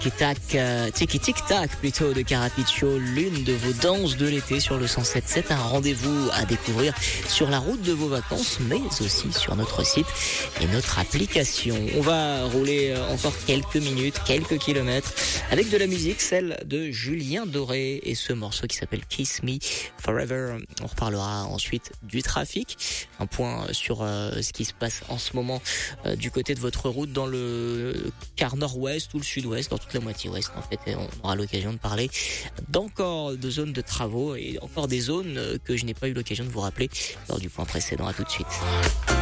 Tiki Tic Tac plutôt de Carapiccio, l'une de vos danses de l'été sur le 107.7, un rendez-vous à découvrir sur la route de vos vacances, mais aussi sur notre site et notre application. On va rouler encore quelques minutes, quelques kilomètres avec de la musique, celle de Julien Doré et ce morceau qui s'appelle Kiss Me Forever. On reparlera ensuite du trafic, un point sur ce qui se passe en ce moment du côté de votre route dans le quart nord-ouest ou le sud-ouest, dans toute la moitié ouest en fait, et on aura l'occasion de parler d'encore de zones de travaux et encore des zones que je n'ai pas eu l'occasion de vous rappeler lors du point précédent. À tout de suite.